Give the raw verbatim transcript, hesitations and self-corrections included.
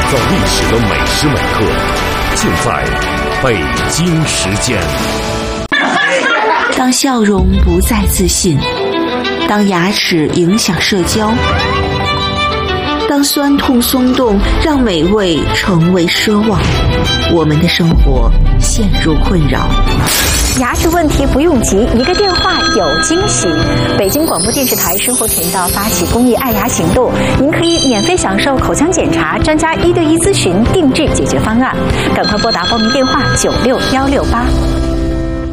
造历史的每时每刻，尽在北京时间。 当笑容不再自信，当牙齿影响社交，当酸痛松动让美味成为奢望，我们的生活陷入困扰。 牙齿问题不用急，一个电话有惊喜。北京广播电视台生活频道发起公益爱牙行动，您可以免费享受口腔检查、专家一对一咨询、定制解决方案。赶快拨打报名电话九六幺六八。